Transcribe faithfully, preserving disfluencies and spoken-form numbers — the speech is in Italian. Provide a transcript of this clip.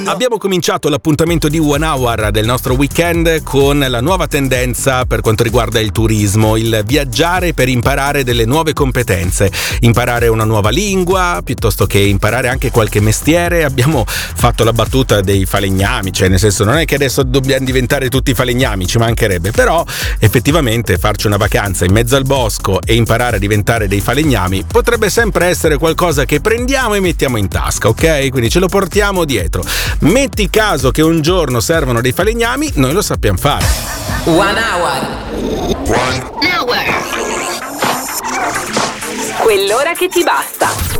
Abbiamo cominciato l'appuntamento di One Hour del nostro weekend con la nuova tendenza per quanto riguarda il turismo, il viaggiare per imparare delle nuove competenze, imparare una nuova lingua, piuttosto che imparare anche qualche mestiere. Abbiamo fatto la battuta dei falegnami, cioè nel senso non è che adesso dobbiamo diventare tutti falegnami, ci mancherebbe, però effettivamente farci una vacanza in mezzo al bosco e imparare a diventare dei falegnami potrebbe sempre essere qualcosa che prendiamo e mettiamo in tasca, ok? Quindi ce lo portiamo dietro. Metti caso che un giorno servono dei falegnami, noi lo sappiamo fare. One Hour. One Hour. Quell'ora che ti basta.